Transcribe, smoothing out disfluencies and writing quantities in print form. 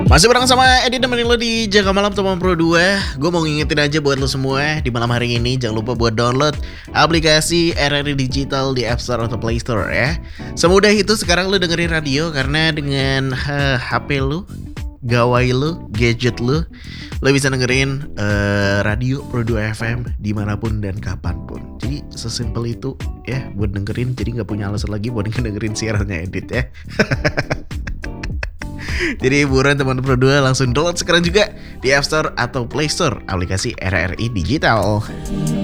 Masih bareng sama Edi nemenin lo di Jaga Malam teman Pro 2. Gue mau ngingetin aja buat lo semua di malam hari ini jangan lupa buat download aplikasi RRI Digital di App Store atau Play Store ya. Semudah itu sekarang lo dengerin radio karena dengan HP lo, gawai lo, gadget lo bisa dengerin radio Pro 2 FM dimanapun dan kapanpun. Jadi sesimpel itu ya buat dengerin, jadi nggak punya alasan lagi buat dengerin siarannya Edit ya. Jadi buruan teman Pro 2 langsung download sekarang juga di App Store atau Play Store aplikasi RRI Digital.